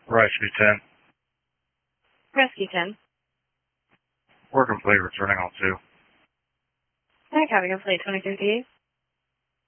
Rescue 10. Rescue 10. We're complete, returning on 2. Hi, copy complete 2338.